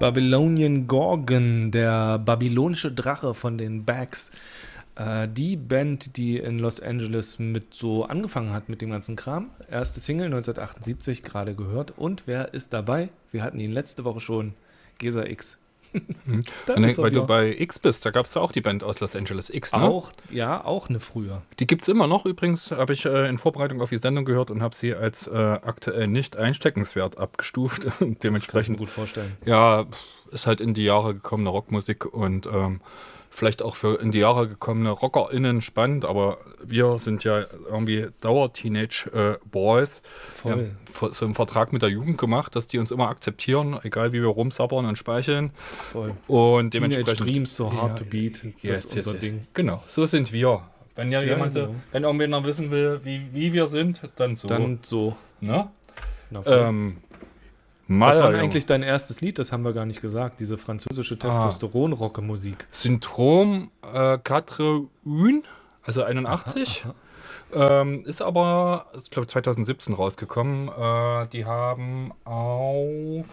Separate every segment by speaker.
Speaker 1: Babylonian Gorgon, der babylonische Drache von den Bags. Die Band, die in Los Angeles mit so angefangen hat mit dem ganzen Kram. Erste Single 1978, gerade gehört. Und wer ist dabei? Wir hatten ihn letzte Woche schon. Gesa X.
Speaker 2: Weil du bei X bist, da gab es ja auch die Band aus Los Angeles, X, ne?
Speaker 1: Auch eine früher.
Speaker 2: Die gibt es immer noch übrigens, habe ich in Vorbereitung auf die Sendung gehört und habe sie als aktuell nicht einsteckenswert abgestuft. Dementsprechend,
Speaker 1: das kann ich mir gut vorstellen.
Speaker 2: Ja, ist halt in die Jahre gekommene Rockmusik und vielleicht auch für in die Jahre gekommene RockerInnen spannend, aber wir sind ja irgendwie Dauer-Teenage-Boys.
Speaker 1: Voll.
Speaker 2: Wir haben so einen Vertrag mit der Jugend gemacht, dass die uns immer akzeptieren, egal wie wir rumsabbern und speicheln.
Speaker 1: Voll.
Speaker 2: Und
Speaker 1: Teenage
Speaker 2: dementsprechend
Speaker 1: Dreams, so hard to beat, das ist unser Ding.
Speaker 2: Genau, so sind wir. Wenn jemand,
Speaker 1: genau.
Speaker 2: wenn irgendwer wissen will, wie wir sind, dann so.
Speaker 1: Dann so.
Speaker 2: Ne?
Speaker 1: Na,
Speaker 2: Was
Speaker 1: war eigentlich dein erstes Lied? Das haben wir gar nicht gesagt. Diese französische Testosteron-Rocke-Musik.
Speaker 2: Syndrom 81, also 81. Ist aber, ich glaube, 2017 rausgekommen. Die haben auf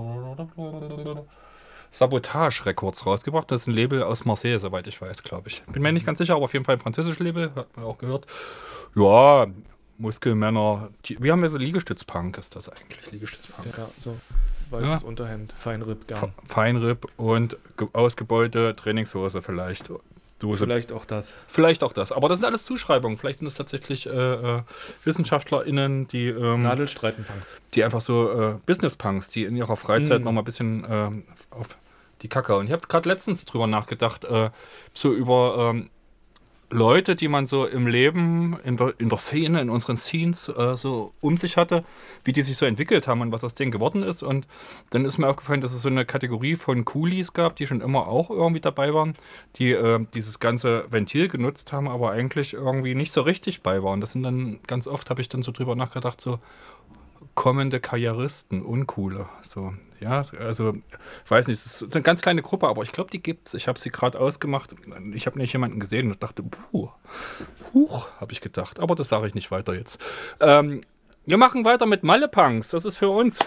Speaker 2: Sabotage Records rausgebracht. Das ist ein Label aus Marseille, soweit ich weiß, glaube ich. Bin mir nicht ganz sicher, aber auf jeden Fall ein französisches Label. Hat man auch gehört. Ja, Muskelmänner. Wir haben ja so Liegestützpunk, ist das eigentlich. Liegestützpunk.
Speaker 1: Ja, so weißes Unterhemd, Feinripp, gern.
Speaker 2: Feinripp und ausgebeute Trainingshose vielleicht.
Speaker 1: Vielleicht auch das.
Speaker 2: Vielleicht auch das. Aber das sind alles Zuschreibungen. Vielleicht sind es tatsächlich WissenschaftlerInnen, die
Speaker 1: Nadelstreifenpunks.
Speaker 2: Die einfach so Business-Punks, die in ihrer Freizeit noch mal ein bisschen auf die Kacke. Und ich habe gerade letztens drüber nachgedacht, so über Leute, die man so im Leben, in der Szene, in unseren Scenes so um sich hatte, wie die sich so entwickelt haben und was aus denen geworden ist. Und dann ist mir aufgefallen, dass es so eine Kategorie von Coolies gab, die schon immer auch irgendwie dabei waren, die dieses ganze Ventil genutzt haben, aber eigentlich irgendwie nicht so richtig bei waren. Das sind dann ganz oft, habe ich dann so drüber nachgedacht, so kommende Karrieristen, uncoole. So, ja, also, ich weiß nicht, es ist eine ganz kleine Gruppe, aber ich glaube, die gibt's. Ich habe sie gerade ausgemacht. Ich habe nicht jemanden gesehen und dachte, huch, habe ich gedacht. Aber das sage ich nicht weiter jetzt. Wir machen weiter mit Malle-Punks. Das ist für uns.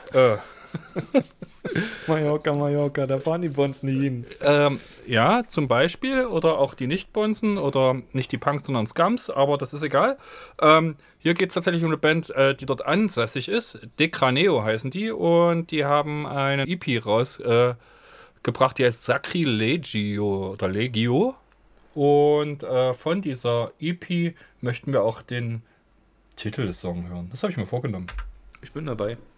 Speaker 1: Mallorca, da fahren die Bonzen nie hin.
Speaker 2: Ja, zum Beispiel. Oder auch die Nicht-Bonzen oder nicht die Punks, sondern Scums. Aber das ist egal. Hier geht es tatsächlich um eine Band, die dort ansässig ist. Decraneo heißen die. Und die haben eine EP rausgebracht, die heißt Sacrilegio oder Legio. Und von dieser EP möchten wir auch den Titel des Songs hören. Das habe ich mir vorgenommen.
Speaker 1: Ich bin dabei.